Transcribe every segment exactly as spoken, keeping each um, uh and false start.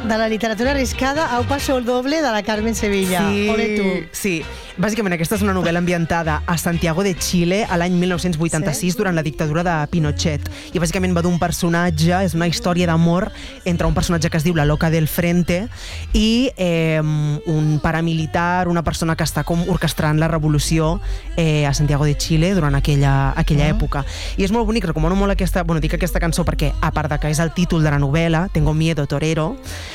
de la literatura arriscada a un paso doble de la Carmen Sevilla. Sí, Ole tu. sí. Bàsicament, aquesta és una novel·la ambientada a Santiago de Chile a l'any mil nou-cents vuitanta-sis, sí? durant la dictadura de Pinochet. I bàsicament va d'un personatge, és una història d'amor entre un personatge que es diu la Loca del Frente i eh, un paramilitar, una persona que està com orquestrant la revolució eh, a Santiago de Chile durant aquella, aquella uh-huh. època. I és molt bonic, recomano molt aquesta, bueno, dic aquesta cançó perquè, a part de que és el títol de la novel·la, Tengo miedo, torero,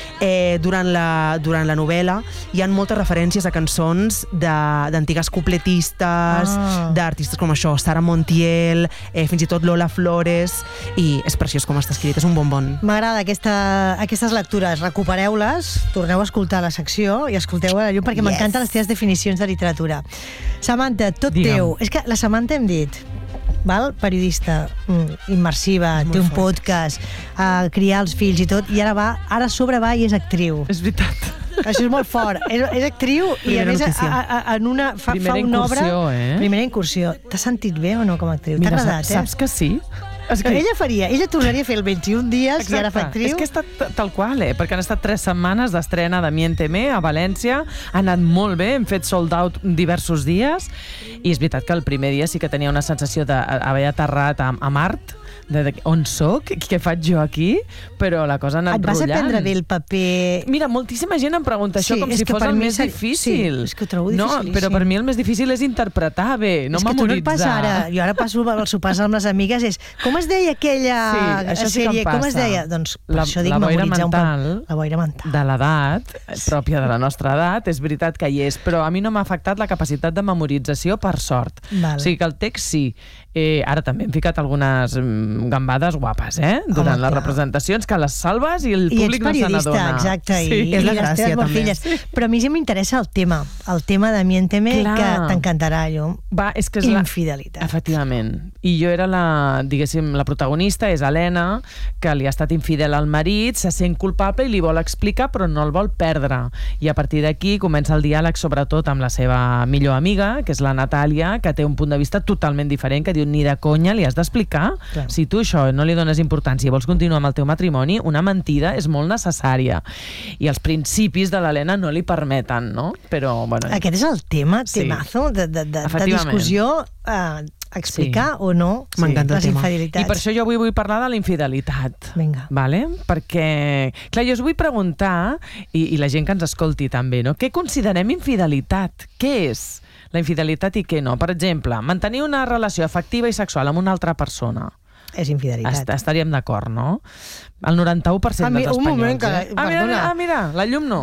eh, durant, la, durant la novel·la hi ha moltes referències a cançons d'antigues cupletistes, ah. d'artistes com això, Sara Montiel, eh, fins i tot Lola Flores, i és preciós com està escrit, és un bonbon. M'agrada aquesta, aquestes lectures, recupereu-les, torneu a escoltar la secció i escolteu a la llum perquè yes. m'encanten les teves definicions de literatura. Samantha, tot Digue'm. teu. És que la Samantha hem dit, val? Periodista, immersiva, té un fort. podcast, uh, criar els fills i tot, i ara va, ara a sobre va i és actriu. És veritat. Això és molt fort. És, és actriu i primera a més a, a, a, en una, fa, fa una obra... Eh? Primera incursió. T'has sentit bé o no com a actriu? T'ha agradat, eh? Saps que sí? És que ella faria, ella tornaria a fer el vint-i-un dies Exacte. i ara fa actriu. És que ha estat tal qual, eh? Perquè han estat tres setmanes d'estrena de Miénteme a València, ha anat molt bé, hem fet sold out diversos dies, i és veritat que el primer dia sí que tenia una sensació d'haver aterrat a, a Mart, de, de on soc, què faig jo aquí, però la cosa ha anat Et vas rotllant. aprendre bé el paper... Mira, moltíssima gent em pregunta això sí, com si fos el més ser... difícil. Sí, és que ho trobo difícil. No, però per mi el més difícil és interpretar bé, no memoritzar. És que tu no et passa ara. Jo ara passo els sopars amb les amigues, és com es deia aquella sí, sèrie? Sí com es deia? Doncs per la, això dic la memoritzar mental, un poc. La boira mental. De l'edat, pròpia de la nostra edat, és veritat que hi és, però a mi no m'ha afectat la capacitat de memorització, per sort. Val. O sigui que el text sí. Eh, ara també hem ficat algunes gambades guapes, eh? Durant Home, les representacions, que les salves i el públic no se n'adona. I ets periodista, exacte, sí. i, és la i les gràcia, teves també. filles. Però a mi ja m'interessa el tema, el tema de Miénteme, Clar. que t'encantarà, jo. Va, és que és infidelitat. La... Efectivament. I jo era la, diguéssim, la protagonista, és Helena, que li ha estat infidel al marit, se sent culpable i li vol explicar, però no el vol perdre. I a partir d'aquí comença el diàleg, sobretot amb la seva millor amiga, que és la Natàlia, que té un punt de vista totalment diferent, que diu, ni de conya li has d'explicar. Clar. Si tu això no li dones importància i vols continuar amb el teu matrimoni, una mentida és molt necessària. I els principis de l'Helena no li permeten, no? Però, bueno... Aquest és el tema, sí. temazo, de, de, de, de discussió, eh, explicar sí. o no sí. M'encanta les infidelitats. I per això jo avui vull parlar de la infidelitat. Vinga. Vale? Perquè, clar, jo us vull preguntar, i, i la gent que ens escolti també, no? Què considerem infidelitat? Què és la infidelitat i què no? Per exemple, mantenir una relació afectiva i sexual amb una altra persona. És infidelitat. Est estaríem d'acord, no? El noranta-u per cent mi, dels espanyols. Un moment, que... Eh? Ah, mira, mira, ah, mira, la llum no.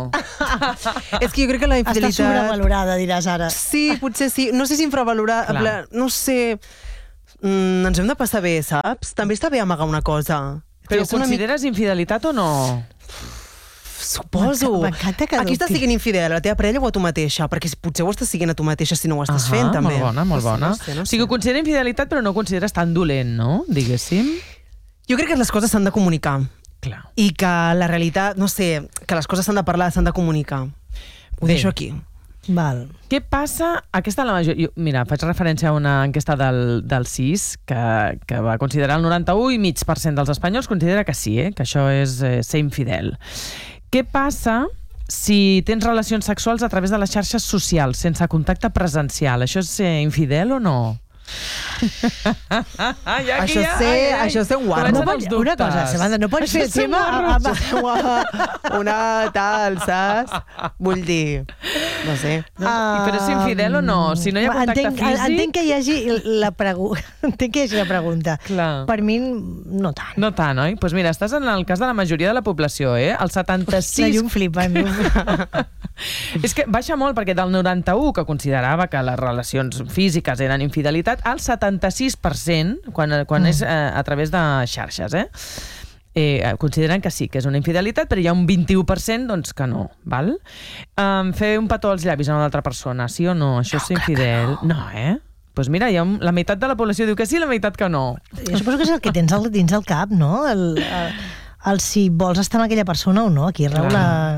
És que jo crec que la infidelitat... Està sobrevalorada, diràs ara. Sí, potser sí. No sé si infravalorada... No sé... Mm, ens hem de passar bé, saps? També està bé amagar una cosa. Però ho consideres mica... infidelitat o no? Suposo. M'encanta que aquí estàs siguent infidel, a la teva parella o a tu mateixa? Perquè potser ho estàs siguent a tu mateixa si no ho estàs Ahà, fent, també. Molt bona, molt bona. No sé, no sé. O sigui, ho considera infidelitat, però no ho consideres tan dolent, no? Diguéssim. Jo crec que les coses s'han de comunicar. Clar. I que la realitat, no sé, que les coses s'han de parlar, s'han de comunicar. Ho deixo aquí. Val. Què passa? Aquesta la majoria... Mira, faig referència a una enquesta del, del C I S que, que va considerar el noranta-u i mig per cent dels espanyols considera que sí, eh? Que això és eh, ser infidel. Què passa si tens relacions sexuals a través de les xarxes socials, sense contacte presencial? Això és ser infidel o no? ai, això ja, sé, ai, ai. això sé guarda. No pot, una cosa, Samantha, no pots fer el tema amb, amb una tal, saps? Vull dir, no sé. No, um, però és infidel o no? Si no hi ha contacte entenc, físic... Entenc que hi hagi la, pregu... entenc que hi hagi la pregunta. Clar. Per mi, no tant. No tant, oi? Doncs pues mira, estàs en el cas de la majoria de la població, eh? El setanta-sis... La llum flipa. És que baixa molt, perquè del noranta-u, que considerava que les relacions físiques eren infidelitat, al setanta-sis per cent, quan, quan mm. és eh, a través de xarxes, eh? Eh, consideren que sí, que és una infidelitat, però hi ha un vint-i-u per cent doncs, que no. Val? Um, fer un petó als llavis a una altra persona, sí o no? Això no, és infidel? No, no eh? Doncs pues mira, hi ha un, la meitat de la població diu que sí, la meitat que no. Jo suposo que és el que tens al, dins el cap, no? El, el, el si vols estar amb aquella persona o no. Aquí rau la...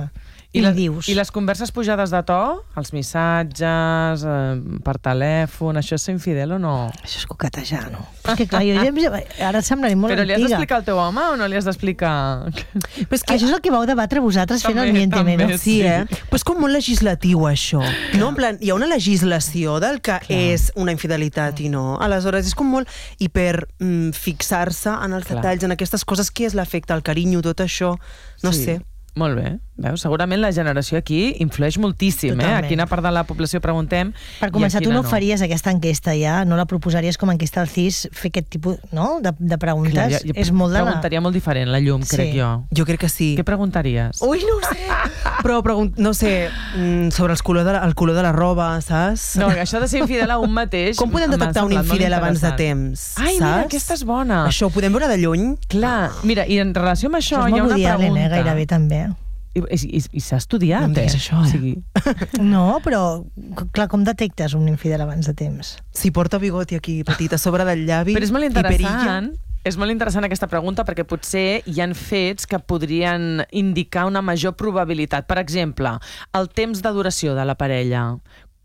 I, la, li dius. I les converses pujades de to, els missatges, eh, per telèfon, això és ser infidel o no? Això és coquetejar, no? Perquè clar, jo ja, ara et semblaré molt Però antiga. li has d'explicar al teu home o no li has d'explicar? Però és que això és el que vau debatre vosaltres fent També, el Miénteme, no? també, Sí, eh? Però és com molt legislatiu, això. No, en plan, hi ha una legislació del que Clar. és una infidelitat i no. Aleshores, és com molt... I per mm, fixar-se en els Clar. detalls, en aquestes coses, què és l'efecte, el carinyo, tot això, no Sí. sé. Molt bé. Veus? Segurament la generació aquí influeix moltíssim. Eh? Totalment. A quina part de la població preguntem Per i començar, a tu quina no faries aquesta enquesta ja, no la proposaries com a enquesta al C I S, fer aquest tipus no? de, de preguntes. Clar, jo, jo és molt de la... preguntaria molt diferent, la llum, Sí. crec jo. Jo crec que sí. Què preguntaries? Ui, no ho sé. Però, pregun- no sé, mm, sobre els color de la, el color de la roba, saps? No, això de ser infidel a un mateix... Com podem m'ha detectar un semblat molt infidel abans de interessant. temps, Ai, saps? mira, aquesta és bona. Això ho podem veure de lluny? Clar, mira, i en relació amb això, Això és hi ha molt una Woody Allen, pregunta. eh, gairebé, també. I, i, i, i s'ha estudiat, No em diguis eh? això, ara. O sigui, No, però, clar, com detectes un infidel abans de temps? Si porta bigoti aquí petit a sobre del llavi però és molt i perilla. interessant. És molt interessant aquesta pregunta perquè potser hi han fets que podrien indicar una major probabilitat. Per exemple, el temps de duració de la parella.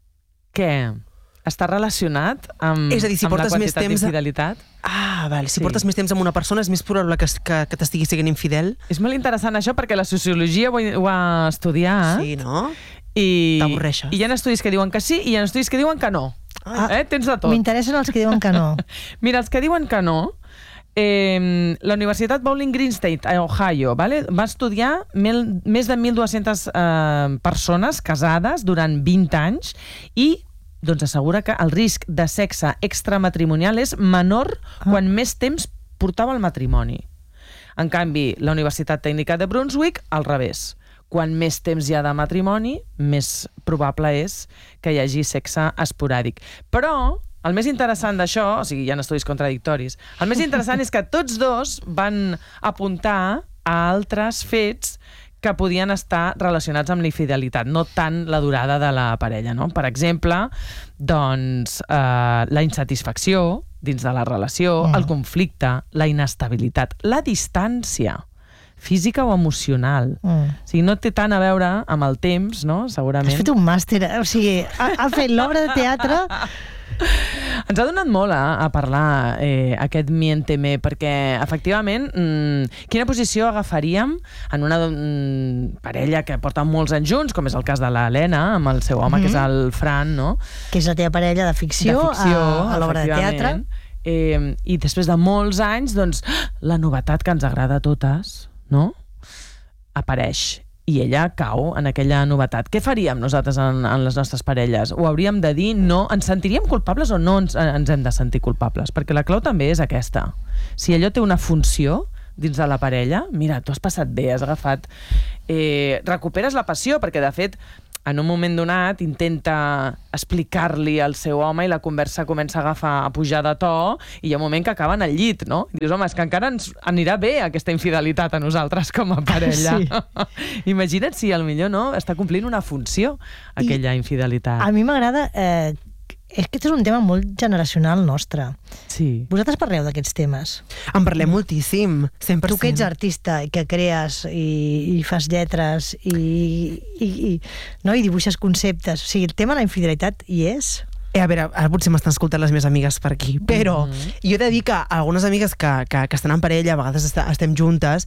Què? Està relacionat amb, És a dir, si amb la portes més quantitat temps a- d'infidelitat? Ah, vale. Si Sí. portes més temps amb una persona és més probable que, que, que t'estigui sent infidel. És molt interessant això perquè la sociologia ho, ho ha estudiat Sí, no? i, T'avorreixes. i hi ha estudis que diuen que sí i hi ha estudis que diuen que no. Ah, eh? Tens de tot. M'interessen els que diuen que no. Mira, els que diuen que no, eh, la Universitat Bowling Green State a Ohio, vale? Va estudiar mil, més de mil dues-centes eh, persones casades durant vint anys i doncs assegura que el risc de sexe extramatrimonial és menor Ah. quan més temps portava el matrimoni. En canvi, la Universitat Tècnica de Brunswick, al revés. Quan més temps hi ha de matrimoni, més probable és que hi hagi sexe esporàdic. Però el més interessant d'això, o sigui, hi ha estudis contradictoris, el més interessant és que tots dos van apuntar a altres fets que podien estar relacionats amb la infidelitat, no tant la durada de la parella, no? Per exemple, doncs, eh, la insatisfacció dins de la relació, Mm. el conflicte, la inestabilitat, la distància física o emocional. Mm. O sigui, no té tant a veure amb el temps, no? Has Segurament. fet un màster, eh? O sigui, ha, ha fet l'obra de teatre. Ens ha donat molt a, a parlar eh, aquest Miénteme, perquè, efectivament, mmm, quina posició agafaríem en una mm, parella que porta molts anys junts, com és el cas de l'Helena, amb el seu home, mm-hmm. que és el Fran, no? Que és la teva parella de ficció, de ficció a, a l'obra de teatre. Eh, I després de molts anys, doncs, la novetat que ens agrada a totes, no? Apareix. I ella cau en aquella novetat. Què faríem nosaltres en, en les nostres parelles? Ho hauríem de dir no? Ens sentiríem culpables o no ens, ens hem de sentir culpables? Perquè la clau també és aquesta. Si allò té una funció dins de la parella, mira, tu has passat bé, has agafat... Eh, recuperes la passió, perquè de fet en un moment donat intenta explicar-li al seu home i la conversa comença a agafar, a pujar de to i hi ha un moment que acaben al llit, no? I dius, home, és que encara ens anirà bé aquesta infidelitat a nosaltres com a parella. Sí. Imagina't si potser no està complint una funció aquella infidelitat. A mi m'agrada... Eh, és que aquest és un tema molt generacional nostre. Sí. Vosaltres parleu d'aquests temes. En parlem moltíssim, cent per cent. Tu que ets artista i que crees i, i fas lletres i, i, i, no? I dibuixes conceptes. O sigui, el tema de la infidelitat hi és. Eh, a veure, ara potser m'estan escoltant les meves amigues per aquí, però mm-hmm. jo he de dir que algunes amigues que, que, que estan en parella, a vegades est estem juntes,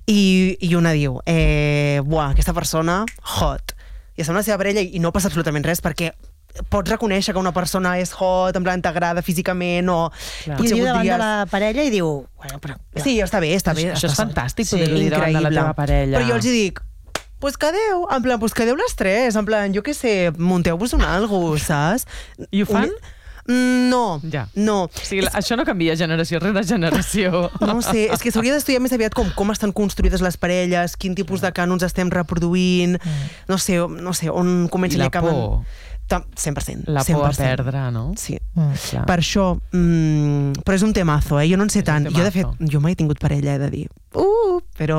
i, i una diu, eh, buah, aquesta persona, hot. I està amb la seva parella i no passa absolutament res, perquè pots reconèixer que una persona és hot, en plan t'agrada físicament, o... Clar. I ho diu davant dies... de la parella i diu... Bueno, però, clar. Sí, està bé, està bé. Això és està fantàstic, sí, poder-ho dir davant de la teva parella. Però jo els hi dic, pues quedeu, en plan, pues quedeu les tres, en plan, jo què sé, munteu-vos un algo, saps? I ho fan? Un... No, Ja. no. O sigui, això no canvia generació rere generació. No sé, és que s'hauria d'estudiar més aviat com, com estan construïdes les parelles, quin tipus de cànons estem reproduint, Mm. no sé, no sé, on comencen I la i acaben... por. cent per cent. La cent por per a cent. perdre, no? Sí. Mm. Clar. Per això, mm, però és un temazo, eh? Jo no en sé És un tant. Jo, de fet, temazo. jo mai he tingut parella, he de dir. Uh, però...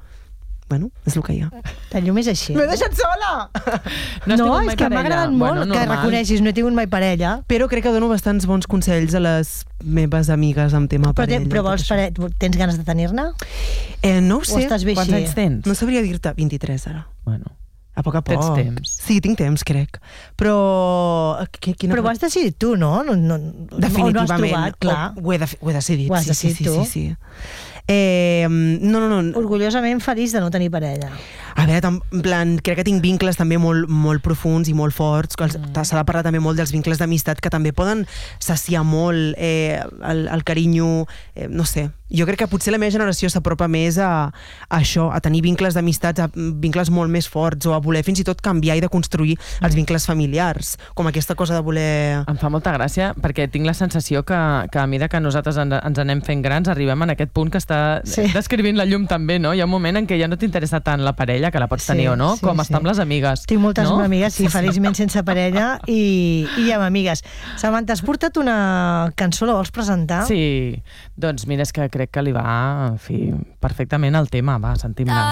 Bueno, és el que hi ha. La llum és així. M'he deixat sola! No has No, tingut és mai que m'ha parella? agradat molt Bueno, que normal. reconeguis, no he tingut mai parella. Però crec que dono bastants bons consells a les meves amigues amb tema Però, te, parella. però i tot vols això. pare... tens ganes de tenir-ne? Eh, no ho O sé. estàs bé Quants així? anys tens? No sabria dir-te. vint-i-tres, ara. Bueno, A poc a poc. Tens temps. Sí, tinc temps, crec. Però... Qui, quina... Però ho has decidit tu, no? no, no Definitivament. No has trobat, clar. Ho, ho, he, de, ho he decidit. Ho has sí, decidit sí, tu. sí, sí, sí. Eh, no, no, no. Orgullosament feliç de no tenir parella. A veure, en plan, crec que tinc vincles també molt, molt profuns i molt forts. Mm. S'ha de parlar també molt dels vincles d'amistat que també poden saciar molt eh, el, el carinyo, eh, no sé. Jo crec que potser la meva generació s'apropa més a, a això, a tenir vincles d'amistats, a vincles molt més forts, o a voler fins i tot canviar i de construir els vincles familiars, com aquesta cosa de voler... Em fa molta gràcia perquè tinc la sensació que, que a mesura que nosaltres en, ens anem fent grans arribem en aquest punt que està sí. descrivint la llum també, no? Hi ha un moment en què ja no t'interessa tant la parella, que la pots tenir sí, o no, sí, com sí. estar amb les amigues. Tinc moltes no? amigues, sí, feliçment sense parella i, i amb amigues. Samantha, has portat una cançó, la vols presentar? Sí, doncs mira, és que crec que li va, en fi, perfectament al tema, va, sentim-la.